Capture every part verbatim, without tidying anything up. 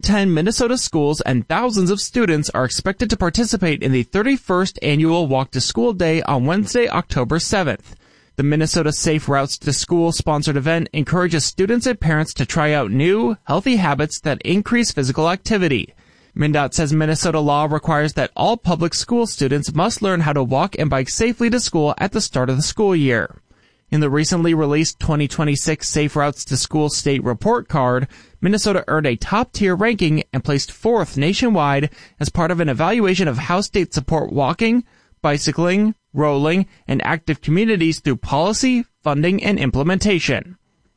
ten Minnesota schools and thousands of students are expected to participate in the thirty-first annual Walk to School Day on Wednesday, October seventh. The Minnesota Safe Routes to School sponsored event encourages students and parents to try out new, healthy habits that increase physical activity. MnDOT says Minnesota law requires that all public school students must learn how to walk and bike safely to school at the start of the school year. In the recently released twenty twenty-six Safe Routes to School State Report Card, Minnesota earned a top-tier ranking and placed fourth nationwide as part of an evaluation of how states support walking, bicycling, rolling, and active communities through policy, funding, and implementation.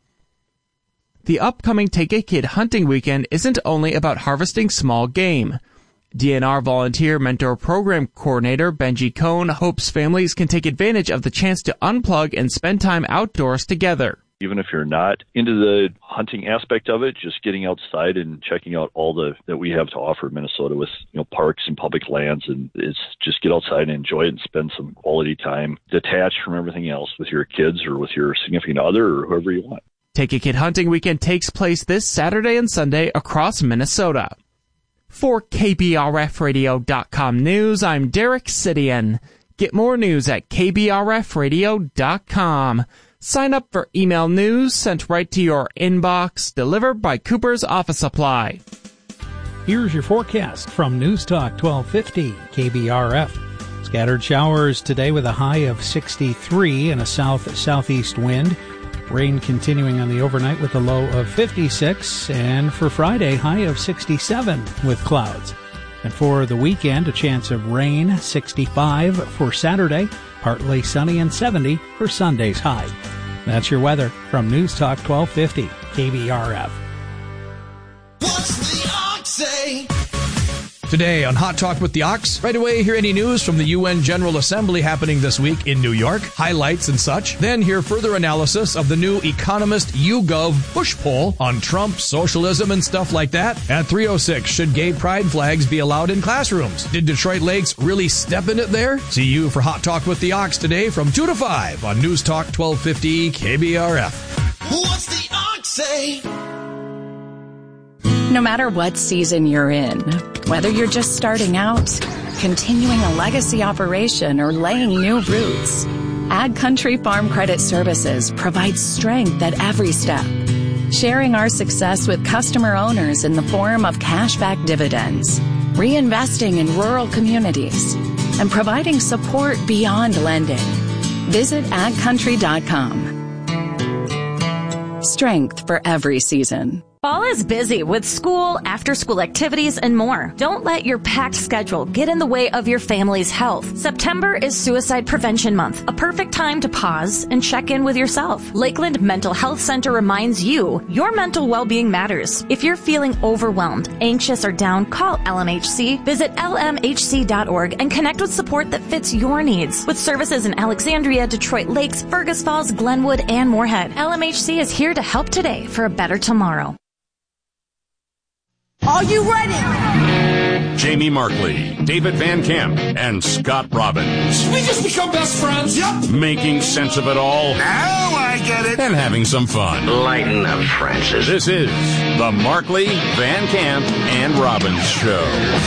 The upcoming Take a Kid hunting weekend isn't only about harvesting small game. D N R Volunteer Mentor Program Coordinator Benji Cohn hopes families can take advantage of the chance to unplug and spend time outdoors together. Even if you're not into the hunting aspect of it, just getting outside and checking out all the that we have to offer in Minnesota with, you know, parks and public lands, and it's just get outside and enjoy it and spend some quality time detached from everything else with your kids or with your significant other or whoever you want. Take a Kid hunting weekend takes place this Saturday and Sunday across Minnesota. For K B R F radio dot com news, I'm Derek Sidian. Get more news at K B R F radio dot com. Sign up for email news sent right to your inbox, delivered by Cooper's Office Supply. Here's your forecast from News Talk twelve fifty K B R F. Scattered showers today with a high of sixty-three and a south-southeast wind. Rain continuing on the overnight with a low of fifty-six, and for Friday, high of sixty-seven with clouds. And for the weekend, a chance of rain, sixty-five for Saturday, partly sunny, and seventy for Sunday's high. That's your weather from News Talk twelve fifty K B R F. What's the Ox say? Today on Hot Talk with the Ox, right away hear any news from the U N General Assembly happening this week in New York, highlights and such. Then hear further analysis of the new Economist YouGov push poll on Trump, socialism, and stuff like that. At three oh six, should gay pride flags be allowed in classrooms? Did Detroit Lakes really step in it there? See you for Hot Talk with the Ox today from two to five on News Talk twelve fifty K B R F. What's the Ox say? No matter what season you're in, whether you're just starting out, continuing a legacy operation, or laying new roots, Ag Country Farm Credit Services provides strength at every step, sharing our success with customer owners in the form of cashback dividends, reinvesting in rural communities, and providing support beyond lending. Visit ag country dot com. Strength for every season. Fall is busy with school, after-school activities, and more. Don't let your packed schedule get in the way of your family's health. September is Suicide Prevention Month, a perfect time to pause and check in with yourself. Lakeland Mental Health Center reminds you your mental well-being matters. If you're feeling overwhelmed, anxious, or down, call L M H C. Visit L M H C dot org and connect with support that fits your needs. With services in Alexandria, Detroit Lakes, Fergus Falls, Glenwood, and Moorhead, L M H C is here to help today for a better tomorrow. Are you ready? Jamie Markley, David Van Camp, and Scott Robbins. We just become best friends. Yep. Making sense of it all. Now I get it. And having some fun. Lighten up, Francis. This is the Markley, Van Camp, and Robbins Show.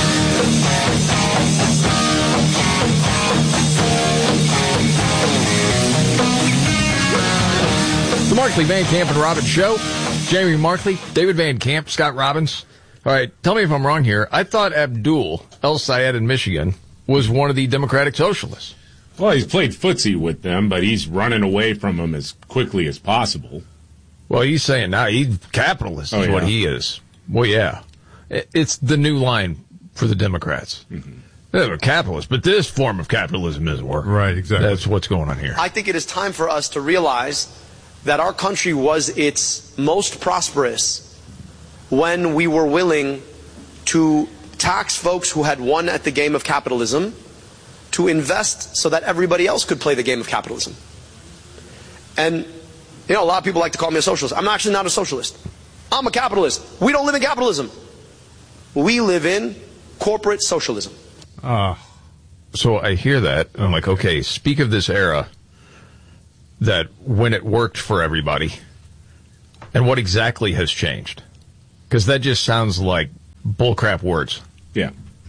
The Markley, Van Camp, and Robbins Show. Jamie Markley, David Van Camp, Scott Robbins. All right, tell me if I'm wrong here. I thought Abdul El-Sayed in Michigan was one of the Democratic Socialists. Well, he's played footsie with them, but he's running away from them as quickly as possible. Well, he's saying now he's capitalist is oh, yeah. what he is. Well, yeah. It's the new line for the Democrats. Mm-hmm. They're capitalists, but this form of capitalism doesn't work. Right, exactly. That's what's going on here. I think it is time for us to realize that our country was its most prosperous when we were willing to tax folks who had won at the game of capitalism to invest so that everybody else could play the game of capitalism. And, you know, a lot of people like to call me a socialist. I'm actually not a socialist. I'm a capitalist. We don't live in capitalism. We live in corporate socialism. Ah. Uh, so I hear that, and I'm like, okay, speak of this era that when it worked for everybody, and what exactly has changed? Because that just sounds like bullcrap words. Yeah.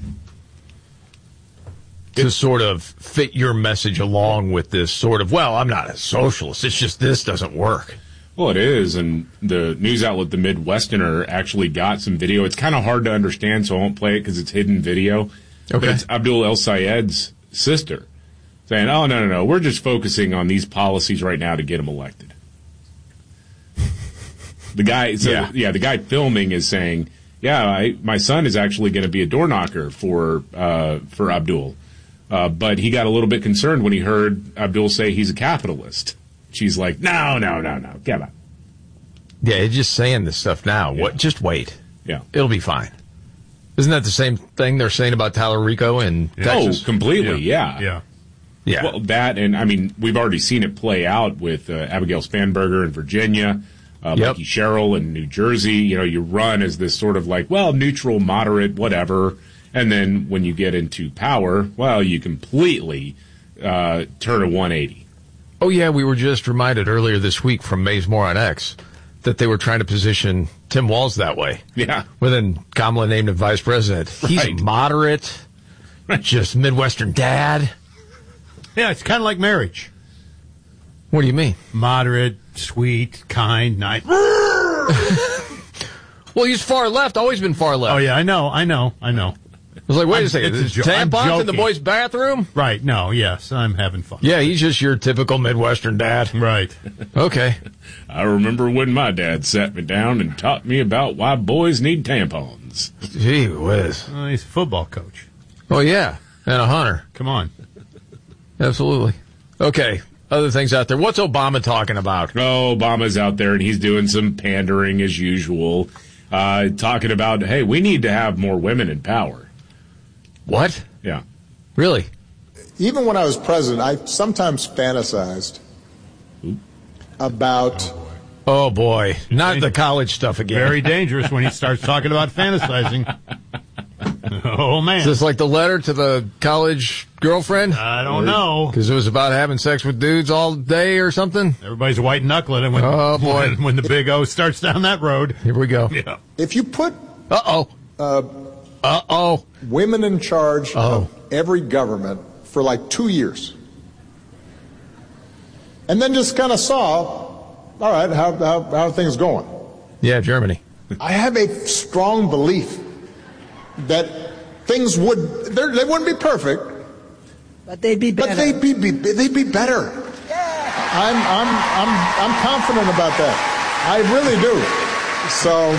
To sort of fit your message along with this sort of, well, I'm not a socialist. It's just this doesn't work. Well, it is, and the news outlet, The Midwesterner, actually got some video. It's kind of hard to understand, so I won't play it because it's hidden video. Okay. But it's Abdul El Sayed's sister saying, oh, no, no, no, we're just focusing on these policies right now to get him elected. The guy, so, yeah. yeah, the guy filming is saying, yeah, I, my son is actually going to be a door knocker for, uh, for Abdul. Uh, but he got a little bit concerned when he heard Abdul say he's a capitalist. She's like, no, no, no, no, come on. Yeah, he's just saying this stuff now. Yeah. What? Just wait. Yeah. It'll be fine. Isn't that the same thing they're saying about Tyler Rico in yeah. Texas? Oh, completely, yeah. Yeah. Yeah. Well, that, and I mean, we've already seen it play out with uh, Abigail Spanberger in Virginia, uh, yep. Mikey Sherrill in New Jersey. You know, you run as this sort of like, well, neutral, moderate, whatever. And then when you get into power, well, you completely uh, turn a one eighty. Oh, yeah, we were just reminded earlier this week from Maze More on X that they were trying to position Tim Walz that way. Yeah. Well, then Kamala named him vice president. He's Right. moderate, just Midwestern dad. Yeah, it's kind of like marriage. What do you mean? Moderate, sweet, kind, nice. Well, he's far left, always been far left. Oh, yeah, I know, I know, I know. I was like, wait I'm, a second, a jo- tampons in the boys' bathroom? Right, no, yes, I'm having fun. Yeah, he's just your typical Midwestern dad. Right. Okay. I remember when my dad sat me down and taught me about why boys need tampons. Gee whiz. Uh, he's a football coach. Oh, yeah, and a hunter. Come on. Absolutely. Okay, other things out there. What's Obama talking about? Oh, Obama's out there, and he's doing some pandering as usual, uh, talking about, hey, we need to have more women in power. What? Yeah. Really? Even when I was president, I sometimes fantasized about... Oh, boy. Not the college stuff again. Very dangerous when he starts talking about fantasizing. Oh, man. Is this like the letter to the college girlfriend? I don't know. Because it was about having sex with dudes all day or something? Everybody's white knuckling it when, oh, boy. when, when the big O starts down that road. Here we go. Yeah. If you put... Uh-oh. Uh, Uh-oh. women in charge Uh-oh. of every government for like two years. And then just kind of saw, all right, how, how, how are things going? Yeah, Germany. I have a strong belief that things would, they wouldn't be perfect. But they'd be better. But they'd be, be they'd be better. Yeah. I'm, I'm, I'm, I'm confident about that. I really do. So...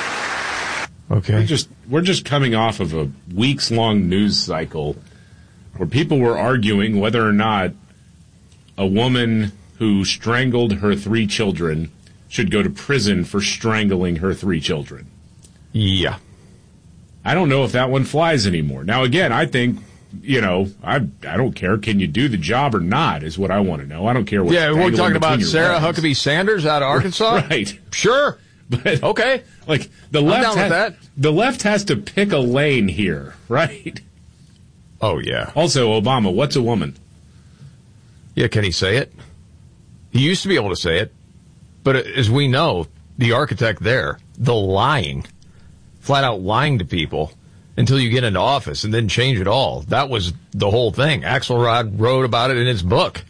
Okay. We're just we're just coming off of a weeks long news cycle where people were arguing whether or not a woman who strangled her three children should go to prison for strangling her three children. Yeah. I don't know if that one flies anymore. Now again, I think, you know, I I don't care. Can you do the job or not is what I want to know. I don't care what. Yeah, we're talking about Sarah legs. Huckabee Sanders out of Arkansas? Right. Sure. But okay. Like the I'm left down has, with that. the left has to pick a lane here, right? Oh yeah. Also, Obama, what's a woman? Yeah, can he say it? He used to be able to say it, but as we know, the architect there, the lying, flat out lying to people until you get into office and then change it all. That was the whole thing. Axelrod wrote about it in his book.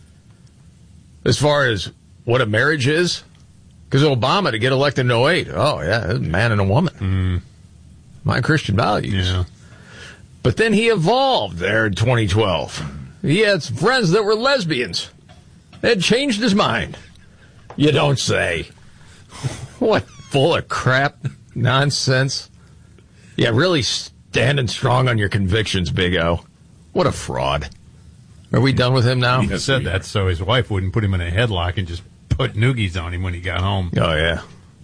As far as what a marriage is, because Obama to get elected in oh eight, oh yeah, a man and a woman. Mm. My Christian values. Yeah. But then he evolved there in twenty twelve. He had some friends that were lesbians. They had changed his mind. You don't say. What full of crap nonsense. Yeah, really standing strong on your convictions, Big O. What a fraud. Are we done with him now? He said that so his wife wouldn't put him in a headlock and just put noogies on him when he got home. Oh, yeah.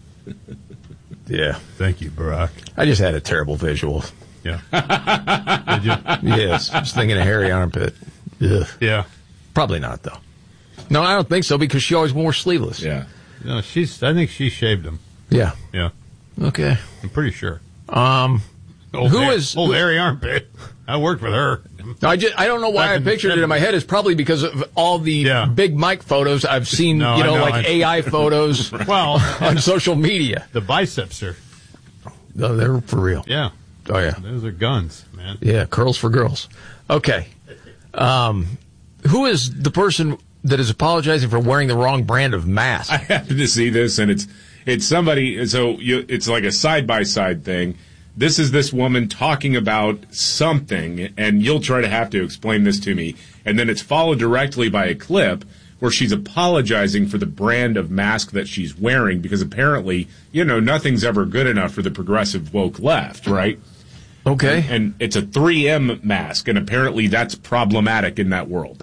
Yeah. Thank you, Barack. I just had a terrible visual. Yeah. Did you? Yes. Just thinking of hairy armpit. Ugh. Yeah. Probably not, though. No, I don't think so, because she always wore sleeveless. Yeah. No, she's. I think she shaved him. Yeah. Yeah. Okay. I'm pretty sure. Um, old who hair, is old hairy armpit? I worked with her. I just I don't know why I pictured it in my head. It's probably because of all the Yeah. big Mike photos I've seen. No, you know, I know. like I- A I photos. Well, on social media. The biceps are. Oh, they're for real. Yeah. Oh, yeah. Those are guns, man. Yeah, curls for girls. Okay. Um, who is the person that is apologizing for wearing the wrong brand of mask? I happened to see this, and it's it's somebody. So you, it's like a side by side thing. This is this woman talking about something, and you'll try to have to explain this to me, and then it's followed directly by a clip where she's apologizing for the brand of mask that she's wearing, because apparently, you know, nothing's ever good enough for the progressive woke left, right? Okay. And, and it's a three M mask, and apparently that's problematic in that world.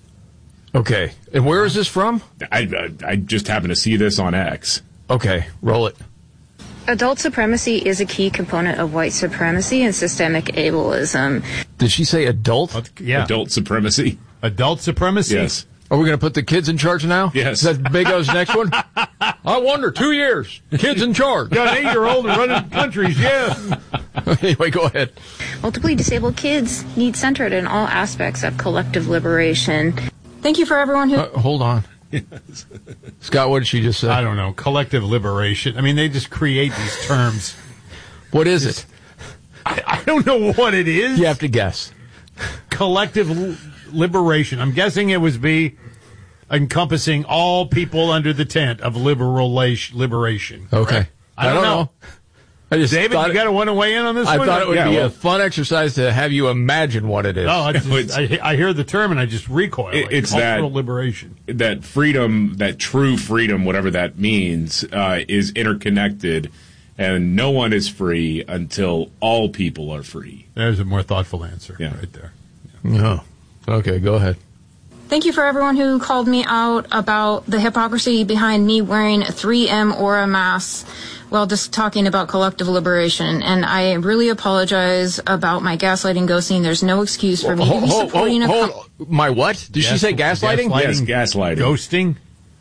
Okay. And where is this from? I, I, I just happen to see this on X. Okay. Roll it. Adult supremacy is a key component of white supremacy and systemic ableism. Did she say adult? Uh, yeah. Adult supremacy. Adult supremacy? Yes. Are we going to put the kids in charge now? Yes. Is that Big O's next one? I wonder, two years. Kids in charge. Got an eight-year-old running countries, yeah. Anyway, go ahead. Multiply disabled kids need centered in all aspects of collective liberation. Thank you for everyone who... Uh, hold on. Yes. Scott, what did she just say? I don't know. Collective liberation. I mean, they just create these terms. What is it? I, I don't know what it is. You have to guess. Collective l- liberation. I'm guessing it was be encompassing all people under the tent of liberal liberation. Okay. I don't, I don't know. know. I just David, you got to want to weigh in on this I one? I thought it would yeah, be well, a fun exercise to have you imagine what it is. Oh, I, just, I, I hear the term and I just recoil. It, like it's cultural that liberation. That freedom, that true freedom, whatever that means, uh, is interconnected, and no one is free until all people are free. There's a more thoughtful answer yeah. right there. Yeah. Oh. Okay, go ahead. Thank you for everyone who called me out about the hypocrisy behind me wearing a three M Aura mask while just talking about collective liberation. And I really apologize about my gaslighting ghosting. There's no excuse for me hold, to be hold, supporting hold, a... Hold, hold. My what? Did Gas, she say gaslighting? gaslighting? Yes, gaslighting. Ghosting?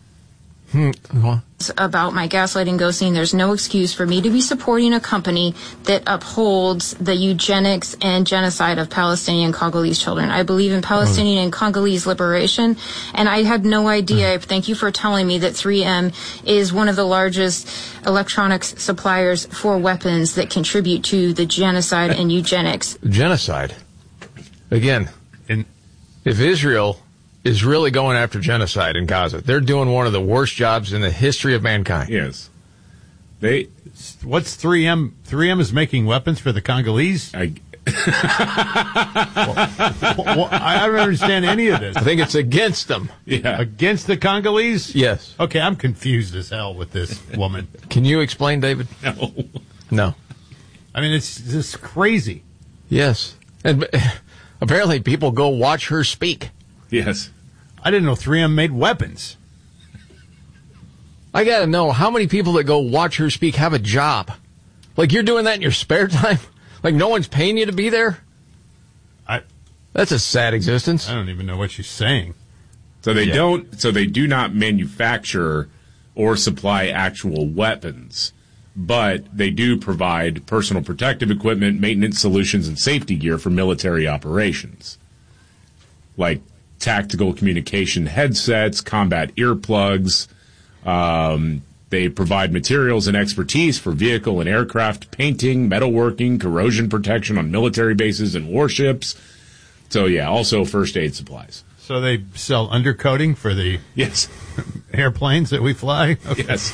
Hmm. Huh? About my gaslighting ghosting, there's no excuse for me to be supporting a company that upholds the eugenics and genocide of Palestinian Congolese children. I believe in Palestinian and Congolese liberation, and I had no idea. Thank you for telling me that three M is one of the largest electronics suppliers for weapons that contribute to the genocide and eugenics. Genocide? Again, in- if Israel is really going after genocide in Gaza, they're doing one of the worst jobs in the history of mankind. Yes. They. What's three M? three M is making weapons for the Congolese? I, well, well, I don't understand any of this. I think it's against them. Yeah. Against the Congolese? Yes. Okay, I'm confused as hell with this woman. Can you explain, David? No. No. I mean, it's just crazy. Yes. And apparently people go watch her speak. Yes. I didn't know three M made weapons. I gotta know, how many people that go watch her speak have a job? Like, you're doing that in your spare time? Like, no one's paying you to be there? I. That's a sad existence. I don't even know what she's saying. So they Yeah. don't, so they do not manufacture or supply actual weapons, but they do provide personal protective equipment, maintenance solutions, and safety gear for military operations. Like tactical communication headsets, combat earplugs. Um, they provide materials and expertise for vehicle and aircraft painting, metalworking, corrosion protection on military bases and warships. So, yeah, also first aid supplies. So they sell undercoating for the yes airplanes that we fly? Okay. Yes.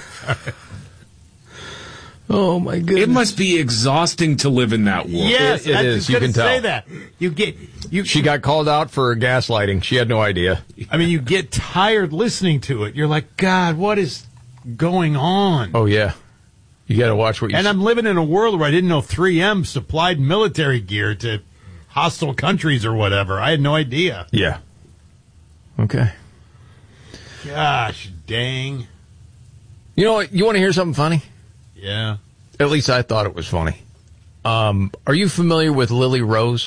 Oh, my goodness. It must be exhausting to live in that world. Yes, it, it I is. was You gonna can tell. say that. You get you. She got called out for gaslighting. She had no idea. I mean, you get tired listening to it. You're like, God, what is going on? Oh, yeah. You got to watch what you And say. I'm living in a world where I didn't know three M supplied military gear to hostile countries or whatever. I had no idea. Yeah. Okay. Gosh, dang. You know what? You want to hear something funny? Yeah. At least I thought it was funny. Um, are you familiar with Lily Rose?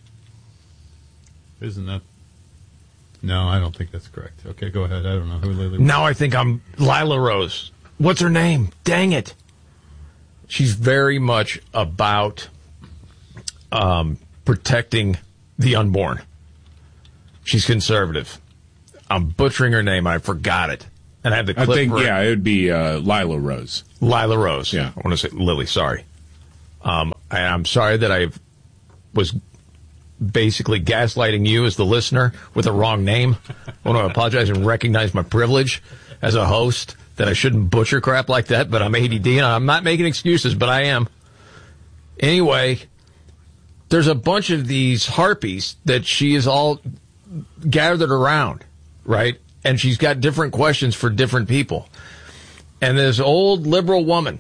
Isn't that? No, I don't think that's correct. Okay, go ahead. I don't know who Lily. Now I think I'm Lila Rose. What's her name? Dang it. She's very much about um, protecting the unborn. She's conservative. I'm butchering her name. I forgot it. And I have the clip. I think, for yeah, it would be uh, Lila Rose. Lila Rose. Yeah. I want to say Lily, sorry. Um, and I'm sorry that I was basically gaslighting you as the listener with a wrong name. I want to apologize and recognize my privilege as a host that I shouldn't butcher crap like that, but I'm A D D and I'm not making excuses, but I am. Anyway, there's a bunch of these harpies that she is all gathered around, right? And she's got different questions for different people. And this old liberal woman,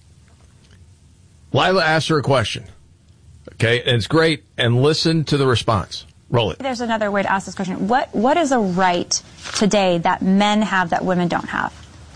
Lila asked her a question. Okay, and it's great. And listen to the response. Roll it. There's another way to ask this question. What What is a right today that men have that women don't have?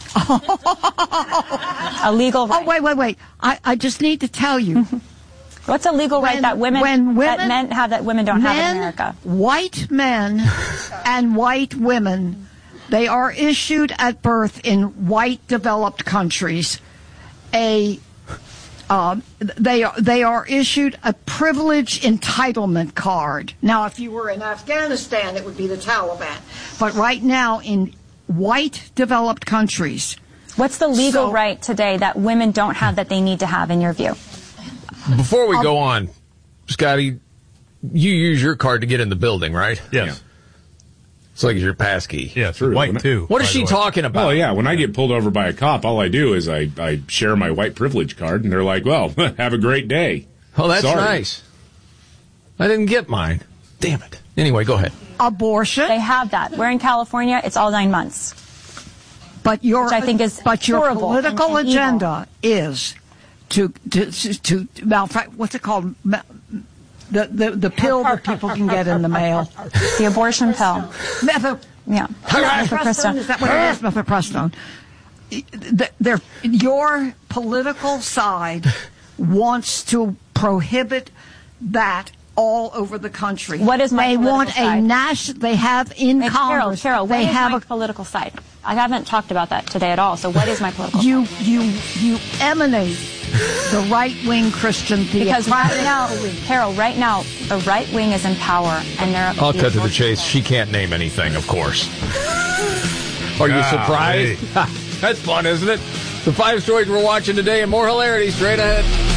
A legal right. Oh, wait, wait, wait. I, I just need to tell you. What's a legal when, right that women, when women that men have that women don't men, have in America? White men and white women, they are issued at birth in white developed countries a uh, they are they are issued a privilege entitlement card. Now, if you were in Afghanistan, it would be the Taliban. But right now, in white developed countries, what's the legal so, right today that women don't have that they need to have, in your view? Before we go on, Scotty, you use your card to get in the building, right? Yes. Yeah. It's like it's your pass key. Yeah, it's white, When too. What is she talking about? Oh, yeah. When I get pulled over by a cop, all I do is I, I share my white privilege card, and they're like, well, have a great day. Oh, that's Sorry. nice. I didn't get mine. Damn it. Anyway, go ahead. Abortion. They have that. We're in California. It's all nine months. But your, Which I think is but your horrible political and, and agenda is to, to, to, to malfa- what's it called? Ma- The, the the pill that people can get in the mail. The abortion pill. Method- Yeah. Mifepristone. Is that what it is? Mifepristone. The- they're- Your political side wants to prohibit that all over the country. What is my They political want side? a national. They have in Hey, Congress. Carol, Carol, what they is have my a political side? I haven't talked about that today at all. So what is my political you side? you you emanate the right wing Christian Because theocratic right now, belief. Carol, right now, the right wing is in power, and they're. I'll cut to the chase. She can't name anything, of course. Are you surprised? That's fun, isn't it? The five stories we're watching today and more hilarity straight ahead.